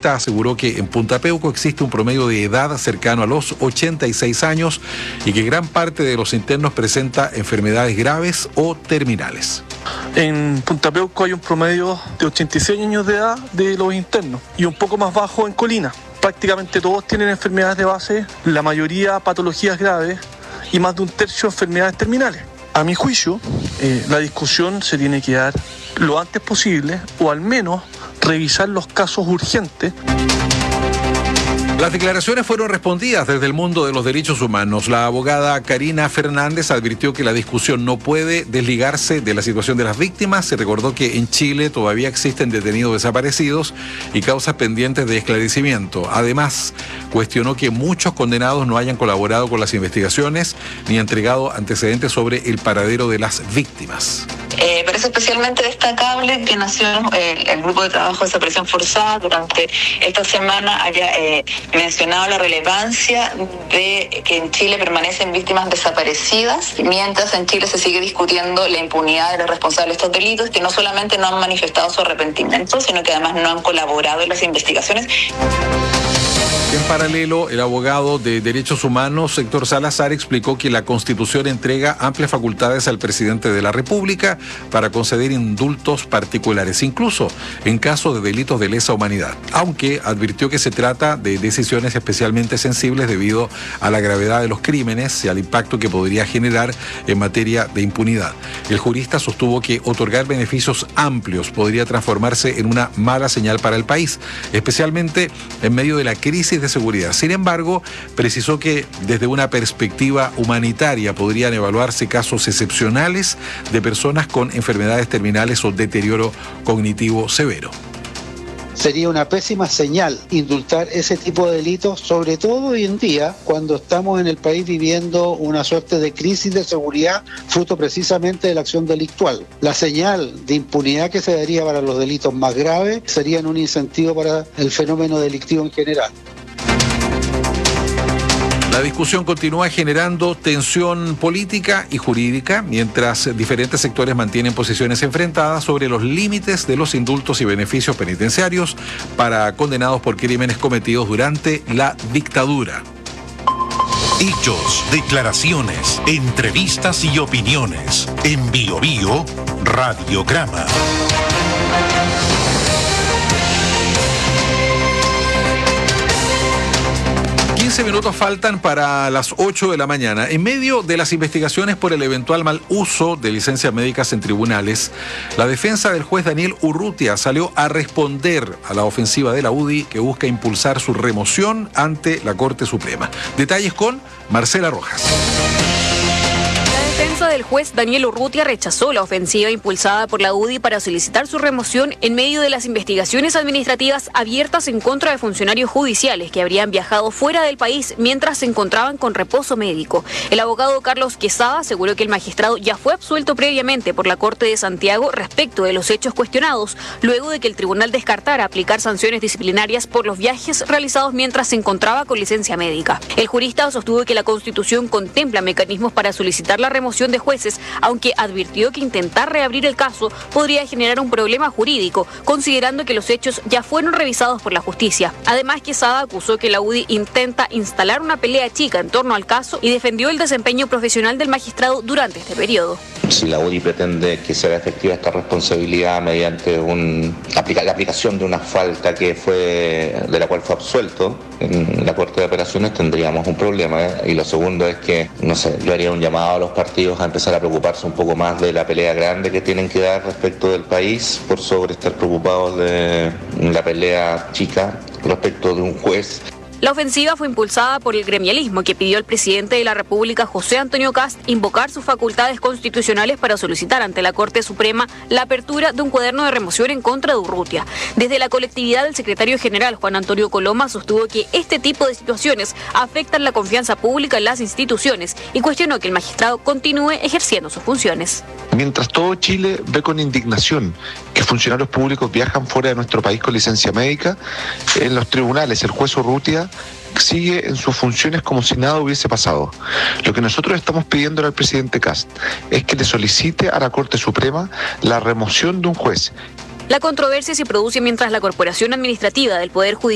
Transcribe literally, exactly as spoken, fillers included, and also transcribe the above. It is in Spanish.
jurista aseguró que en Punta Peuco existe un promedio de edad cercano a los ochenta y seis años y que gran parte de los internos presenta enfermedades graves o terminales. En Punta Peuco hay un promedio de ochenta y seis años de edad de los internos y un poco más bajo en Colina. Prácticamente todos tienen enfermedades de base, la mayoría patologías graves y más de un tercio enfermedades terminales. A mi juicio, eh, la discusión se tiene que dar lo antes posible o al menos revisar los casos urgentes. Las declaraciones fueron respondidas desde el mundo de los derechos humanos. La abogada Karina Fernández advirtió que la discusión no puede desligarse de la situación de las víctimas. Se recordó que en Chile todavía existen detenidos desaparecidos y causas pendientes de esclarecimiento. Además, cuestionó que muchos condenados no hayan colaborado con las investigaciones ni entregado antecedentes sobre el paradero de las víctimas. Eh, parece especialmente destacable que nació eh, el grupo de trabajo de desaparición forzada durante esta semana haya eh, mencionado la relevancia de que en Chile permanecen víctimas desaparecidas, mientras en Chile se sigue discutiendo la impunidad de los responsables de estos delitos, que no solamente no han manifestado su arrepentimiento, sino que además no han colaborado en las investigaciones. En paralelo, el abogado de Derechos Humanos, Héctor Salazar, explicó que la Constitución entrega amplias facultades al presidente de la República para conceder indultos particulares, incluso en caso de delitos de lesa humanidad, aunque advirtió que se trata de decisiones especialmente sensibles debido a la gravedad de los crímenes y al impacto que podría generar en materia de impunidad. El jurista sostuvo que otorgar beneficios amplios podría transformarse en una mala señal para el país, especialmente en medio de la crisis de seguridad. Sin embargo, precisó que desde una perspectiva humanitaria podrían evaluarse casos excepcionales de personas con enfermedades terminales o deterioro cognitivo severo. Sería una pésima señal indultar ese tipo de delitos, sobre todo hoy en día, cuando estamos en el país viviendo una suerte de crisis de seguridad, fruto precisamente de la acción delictual. La señal de impunidad que se daría para los delitos más graves sería un incentivo para el fenómeno delictivo en general. La discusión continúa generando tensión política y jurídica, mientras diferentes sectores mantienen posiciones enfrentadas sobre los límites de los indultos y beneficios penitenciarios para condenados por crímenes cometidos durante la dictadura. Hechos, declaraciones, entrevistas y opiniones. En Bio Bio, Radiograma. quince minutos faltan para las ocho de la mañana. En medio de las investigaciones por el eventual mal uso de licencias médicas en tribunales, la defensa del juez Daniel Urrutia salió a responder a la ofensiva de la U D I que busca impulsar su remoción ante la Corte Suprema. Detalles con Marcela Rojas. La defensa del juez Daniel Urrutia rechazó la ofensiva impulsada por la U D I para solicitar su remoción en medio de las investigaciones administrativas abiertas en contra de funcionarios judiciales que habrían viajado fuera del país mientras se encontraban con reposo médico. El abogado Carlos Quesada aseguró que el magistrado ya fue absuelto previamente por la Corte de Santiago respecto de los hechos cuestionados, luego de que el tribunal descartara aplicar sanciones disciplinarias por los viajes realizados mientras se encontraba con licencia médica. El jurista sostuvo que la Constitución contempla mecanismos para solicitar la remoción de jueces, aunque advirtió que intentar reabrir el caso podría generar un problema jurídico, considerando que los hechos ya fueron revisados por la justicia. Además, Quesada acusó que la U D I intenta instalar una pelea chica en torno al caso y defendió el desempeño profesional del magistrado durante este periodo. Si la U D I pretende que sea efectiva esta responsabilidad mediante un, aplica, la aplicación de una falta que fue de la cual fue absuelto en la Corte de Apelaciones, tendríamos un problema, ¿eh? Y lo segundo es que, no sé, yo haría un llamado a los partidos a empezar a preocuparse un poco más de la pelea grande que tienen que dar respecto del país, por sobre estar preocupados de la pelea chica respecto de un juez. La ofensiva fue impulsada por el gremialismo, que pidió al presidente de la República, José Antonio Kast, invocar sus facultades constitucionales para solicitar ante la Corte Suprema la apertura de un cuaderno de remoción en contra de Urrutia. Desde la colectividad, del secretario general, Juan Antonio Coloma, sostuvo que este tipo de situaciones afectan la confianza pública en las instituciones y cuestionó que el magistrado continúe ejerciendo sus funciones. Mientras todo Chile ve con indignación que funcionarios públicos viajan fuera de nuestro país con licencia médica, en los tribunales el juez Urrutia sigue en sus funciones como si nada hubiese pasado. Lo que nosotros estamos pidiendo al presidente Kast es que le solicite a la Corte Suprema la remoción de un juez. La controversia se produce mientras la Corporación Administrativa del Poder Judicial